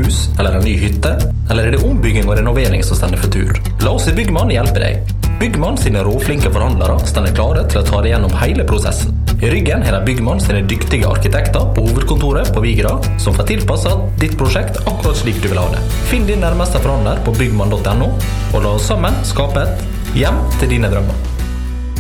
hus eller en ny hytte, eller det ombygging og renovering som stender for tur? La oss i Byggmann hjelpe deg. Byggmann sine råflinke forhandlere stender klare til å ta deg gjennom hele prosessen. I ryggen har de Byggmann sine dyktige arkitekter på hovedkontoret på Vigra, som får tilpasset ditt prosjekt akkurat slik du vil ha det. Finn din nærmeste forhandler på byggmann.no, og la oss sammen skape et hjem til dine drømmer.